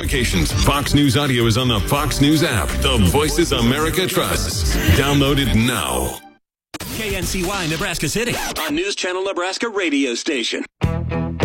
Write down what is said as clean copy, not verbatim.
notifications. Fox News Audio is on the Fox News app. The Voices America trusts. Download it now. KNCY Nebraska City, on News Channel Nebraska radio station.